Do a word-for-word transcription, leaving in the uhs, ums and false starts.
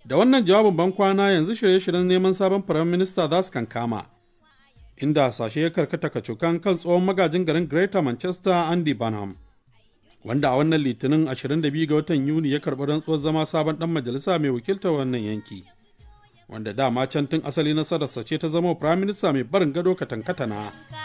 Da wannan jawabin bankwana yanzu shirye-shiryen neman sabon Firayim Minista za su kankama, inda hasashe ya karkata kacokan kan tsohon magajin garin Greater Manchester Andy Burnham, wanda a wannan litinin ashirin da biyu ga watan Yuni ya karɓi rantsuwar zama sabon ɗan majalisa mai wakiltar wannan yanki, wanda dama can tun asali nasararsa ce ta zama Firayim Minista mai barin gado katankatana.